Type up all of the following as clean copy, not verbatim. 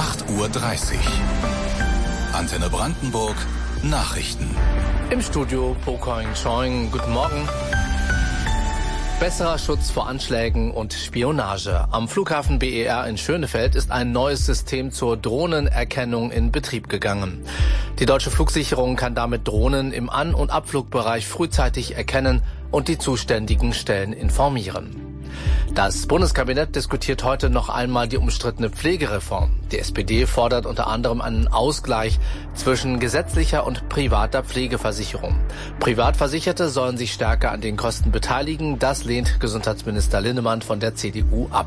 8:30 Uhr. Antenne Brandenburg Nachrichten. Im Studio Pocoing Choing. Guten Morgen. Besserer Schutz vor Anschlägen und Spionage. Am Flughafen BER in Schönefeld ist ein neues System zur Drohnenerkennung in Betrieb gegangen. Die deutsche Flugsicherung kann damit Drohnen im An- und Abflugbereich frühzeitig erkennen und die zuständigen Stellen informieren. Das Bundeskabinett diskutiert heute noch einmal die umstrittene Pflegereform. Die SPD fordert unter anderem einen Ausgleich zwischen gesetzlicher und privater Pflegeversicherung. Privatversicherte sollen sich stärker an den Kosten beteiligen. Das lehnt Gesundheitsminister Linnemann von der CDU ab.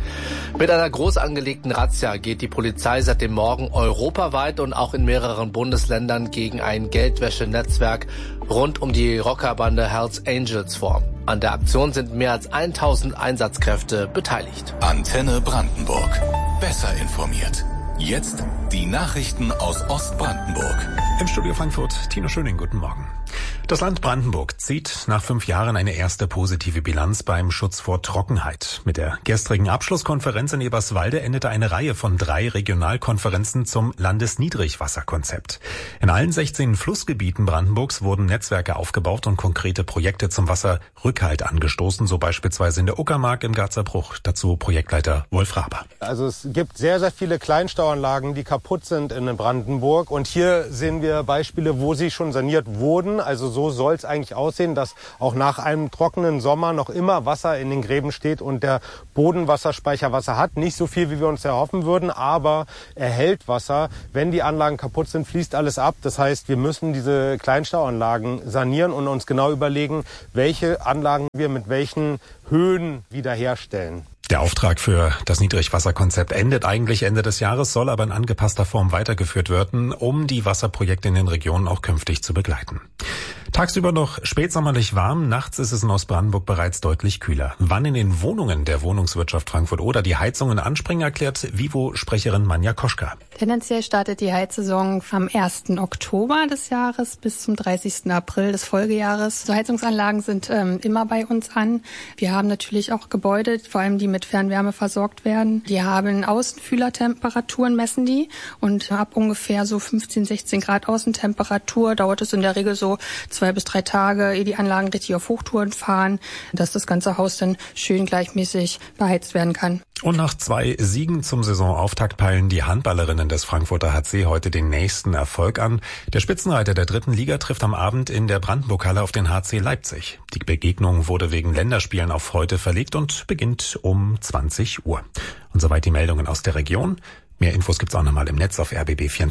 Mit einer groß angelegten Razzia geht die Polizei seit dem Morgen europaweit und auch in mehreren Bundesländern gegen ein Geldwäschenetzwerk rund um die Rockerbande Hells Angels vor. An der Aktion sind mehr als 1000 Einsatzkräfte beteiligt. Antenne Brandenburg. Besser informiert. Jetzt die Nachrichten aus Ostbrandenburg. Im Studio Frankfurt, Tino Schöning, guten Morgen. Das Land Brandenburg zieht nach 5 Jahren eine erste positive Bilanz beim Schutz vor Trockenheit. Mit der gestrigen Abschlusskonferenz in Eberswalde endete eine Reihe von 3 Regionalkonferenzen zum Landesniedrigwasserkonzept. In allen 16 Flussgebieten Brandenburgs wurden Netzwerke aufgebaut und konkrete Projekte zum Wasserrückhalt angestoßen, so beispielsweise in der Uckermark im Garzer Bruch. Dazu Projektleiter Wolf Raber. Also es gibt sehr, sehr viele Kleinstauanlagen, die kaputt sind in Brandenburg. Und hier sehen wir Beispiele, wo sie schon saniert wurden. Also so soll es eigentlich aussehen, dass auch nach einem trockenen Sommer noch immer Wasser in den Gräben steht und der Bodenwasserspeicher Wasser hat. Nicht so viel, wie wir uns erhoffen würden, aber er hält Wasser. Wenn die Anlagen kaputt sind, fließt alles ab. Das heißt, wir müssen diese Kleinstauanlagen sanieren und uns genau überlegen, welche Anlagen wir mit welchen Höhen wiederherstellen. Der Auftrag für das Niedrigwasserkonzept endet eigentlich Ende des Jahres, soll aber in angepasster Form weitergeführt werden, um die Wasserprojekte in den Regionen auch künftig zu begleiten. Tagsüber noch spätsommerlich warm, nachts ist es in Ostbrandenburg bereits deutlich kühler. Wann in den Wohnungen der Wohnungswirtschaft Frankfurt oder die Heizungen anspringen, erklärt Vivo-Sprecherin Manja Koschka. Tendenziell startet die Heizsaison am 1. Oktober des Jahres bis zum 30. April des Folgejahres. So Heizungsanlagen sind immer bei uns an. Wir haben natürlich auch Gebäude, vor allem die mit Fernwärme versorgt werden. Die haben Außenfühlertemperaturen, messen die. Und ab ungefähr so 15, 16 Grad Außentemperatur dauert es in der Regel so 2 bis 3 Tage, ehe die Anlagen richtig auf Hochtouren fahren, dass das ganze Haus dann schön gleichmäßig beheizt werden kann. Und nach 2 Siegen zum Saisonauftakt peilen die Handballerinnen des Frankfurter HC heute den nächsten Erfolg an. Der Spitzenreiter der 3. Liga trifft am Abend in der Brandenburg-Halle auf den HC Leipzig. Die Begegnung wurde wegen Länderspielen auf heute verlegt und beginnt um 20 Uhr. Und soweit die Meldungen aus der Region. Mehr Infos gibt's auch nochmal im Netz auf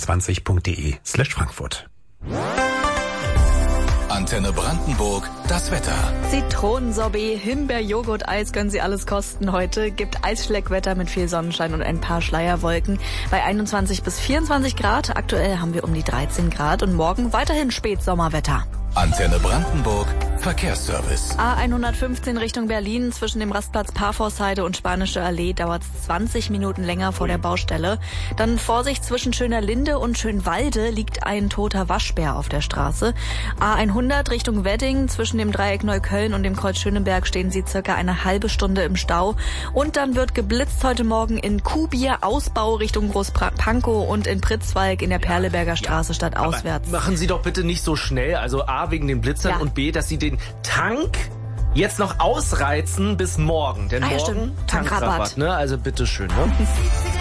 rbb24.de/Frankfurt. Antenne Brandenburg, das Wetter. Zitronensorbet, Himbeer-Joghurt-Eis können Sie alles kosten heute. Gibt Eisschleckwetter mit viel Sonnenschein und ein paar Schleierwolken bei 21 bis 24 Grad. Aktuell haben wir um die 13 Grad und morgen weiterhin Spätsommerwetter. Antenne Brandenburg, Verkehrsservice. A115 Richtung Berlin zwischen dem Rastplatz Parforceheide und Spanische Allee dauert es 20 Minuten länger vor der Baustelle. Dann Vorsicht, zwischen Schönerlinde und Schönwalde liegt ein toter Waschbär auf der Straße. A100 Richtung Wedding zwischen dem Dreieck Neukölln und dem Kreuz Schöneberg stehen Sie circa eine halbe Stunde im Stau. Und dann wird geblitzt heute Morgen in Kuhbier, Ausbau Richtung Großpankow und in Pritzwalk in der Perleberger Straße stadtauswärts. Machen Sie doch bitte nicht so schnell, also A, wegen den Blitzern und B, dass Sie den Tank jetzt noch ausreizen bis morgen. Denn morgen stimmt. Tankrabatt, ne? Also bitteschön, ne?